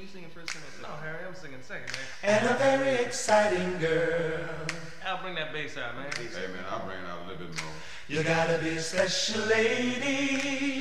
singing first? No, Harry, I'm singing second, man. And a very exciting girl. Al, bring that bass out, man. Hey, man, I'll bring it out a little bit more. You gotta be a special lady.